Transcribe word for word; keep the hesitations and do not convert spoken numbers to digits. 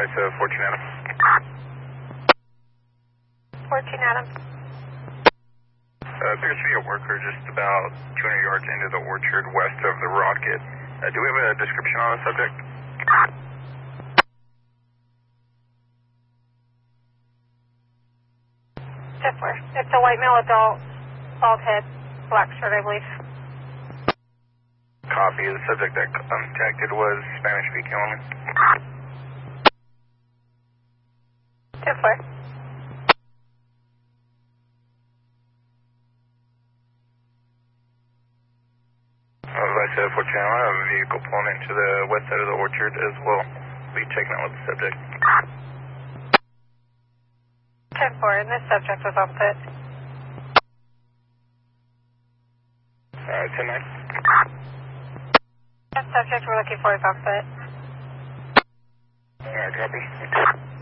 Advice of fourteen Adam. fourteen Adam. Uh, appears to be a worker just about two hundred yards into the orchard west of the rocket. Uh, do we have a description on the subject? Stifler. It's a white male adult, bald head, black shirt, I believe. Copy. The subject that contacted was Spanish speaking only. Stifler. Advice of fourteen Adam. I have a vehicle pulling into the west side of the orchard as well. Be checking out with the subject. ten four, and this subject was on foot. Uh, ten nine. That subject we're looking for is on foot. Alright, copy.